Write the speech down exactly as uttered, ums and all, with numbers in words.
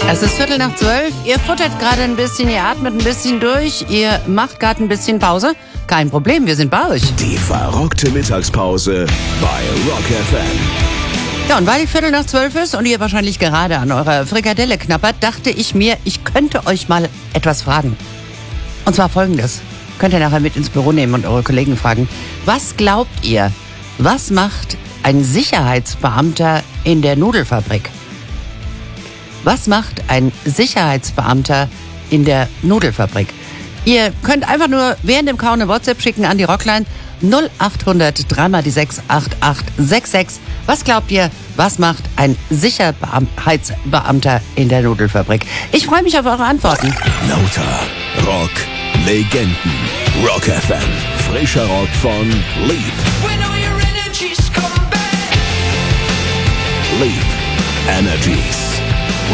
Es ist Viertel nach zwölf. Ihr futtert gerade ein bisschen, ihr atmet ein bisschen durch, ihr macht gerade ein bisschen Pause. Kein Problem, wir sind bei euch. Die verrockte Mittagspause bei Rock F M. Ja, und weil die Viertel nach zwölf ist und ihr wahrscheinlich gerade an eurer Frikadelle knappert, dachte ich mir, ich könnte euch mal etwas fragen. Und zwar Folgendes. Könnt ihr nachher mit ins Büro nehmen und eure Kollegen fragen. Was glaubt ihr, was macht ein Sicherheitsbeamter in der Nudelfabrik? Was macht ein Sicherheitsbeamter in der Nudelfabrik? Ihr könnt einfach nur während dem Kauen eine WhatsApp schicken an die Rockline null acht hundert drei mal die sechs acht acht sechs sechs. Was glaubt ihr, was macht ein Sicherheitsbeamter in der Nudelfabrik? Ich freue mich auf eure Antworten. Lauter Rock, Legenden. Rock F M. Frischer Rock von Leap. Leap Energies.